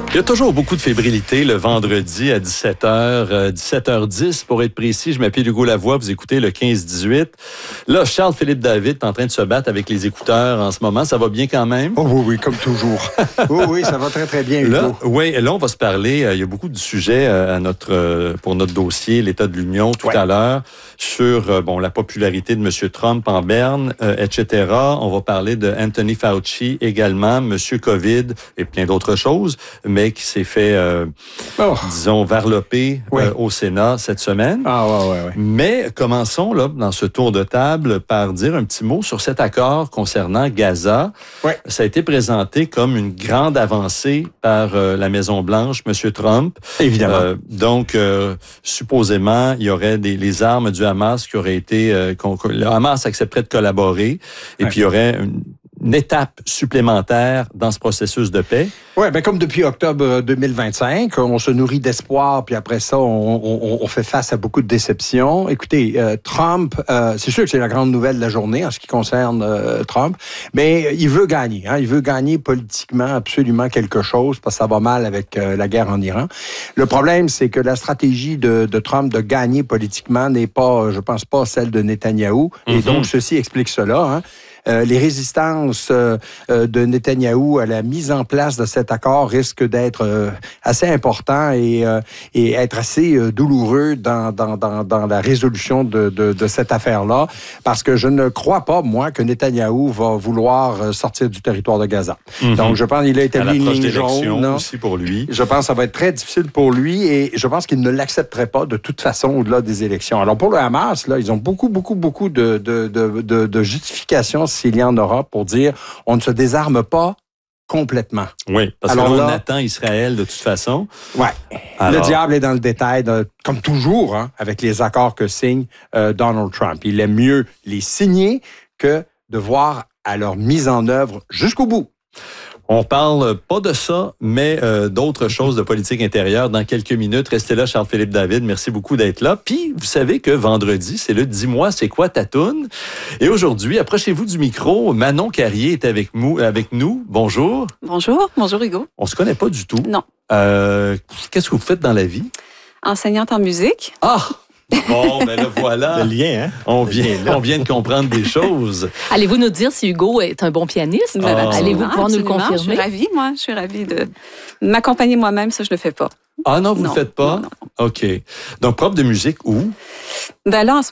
Il y a toujours beaucoup de fébrilité le vendredi à 17h, 17h10 pour être précis. Je m'appelle Hugo Lavoie, vous écoutez le 15-18. Là, Charles-Philippe David est en train de se battre avec les écouteurs en ce moment. Ça va bien quand même? Oh oui, comme toujours. Oui, ça va très, très bien, Hugo. Là, on va se parler. Il y a beaucoup de sujets pour notre dossier, l'État de l'Union, tout à l'heure, sur la popularité de M. Trump en berne, etc. On va parler de Anthony Fauci également, M. COVID et plein d'autres choses, mais qui s'est fait, disons, varloper au Sénat cette semaine. Ouais. Mais commençons là, dans ce tour de table par dire un petit mot sur cet accord concernant Gaza. Ça a été présenté comme une grande avancée par la Maison-Blanche, M. Trump. Évidemment. Donc, supposément, il y aurait les armes du Hamas qui auraient été... le Hamas accepterait de collaborer et puis il y aurait une étape supplémentaire dans ce processus de paix. Oui, bien comme depuis octobre 2025, on se nourrit d'espoir, puis après ça, on fait face à beaucoup de déceptions. Écoutez, Trump, c'est sûr que c'est la grande nouvelle de la journée en ce qui concerne Trump, mais il veut gagner. Il veut gagner politiquement absolument quelque chose, parce que ça va mal avec la guerre en Iran. Le problème, c'est que la stratégie de Trump de gagner politiquement n'est pas, je pense pas, celle de Netanyahou, et donc ceci explique cela. Les résistances de Netanyahou à la mise en place de cet accord risquent d'être assez importants et être assez douloureux dans la résolution de cette affaire-là, parce que je ne crois pas, moi, que Netanyahou va vouloir sortir du territoire de Gaza. Donc, je pense qu'il a établi une ligne jaune. Aussi pour lui. Je pense que ça va être très difficile pour lui et je pense qu'il ne l'accepterait pas de toute façon au-delà des élections. Alors, pour le Hamas, là, ils ont beaucoup de justifications s'il y en aura pour dire on ne se désarme pas complètement. Oui, parce que là, on attend Israël de toute façon. Oui. Le diable est dans le détail, comme toujours, avec les accords que signe Donald Trump. Il aime mieux les signer que de voir à leur mise en œuvre jusqu'au bout. On parle pas de ça, mais d'autres choses de politique intérieure dans quelques minutes. Restez là, Charles-Philippe David. Merci beaucoup d'être là. Puis, vous savez que vendredi, c'est le « Dis-moi, c'est quoi ta toune ?» Et aujourd'hui, approchez-vous du micro. Manon Carrier est avec nous. Bonjour. Bonjour Hugo. On se connaît pas du tout. Non. Qu'est-ce que vous faites dans la vie? Enseignante en musique. Ah! Bon, ben là, voilà. Le lien, hein? On vient de comprendre des choses. Allez-vous nous dire si Hugo est un bon pianiste? Allez-vous pouvoir nous le confirmer? Je suis ravie de m'accompagner moi-même, ça je le fais pas. Ah non, vous ne le faites pas? Non. OK. Donc, prof de musique où? Ben là, en ce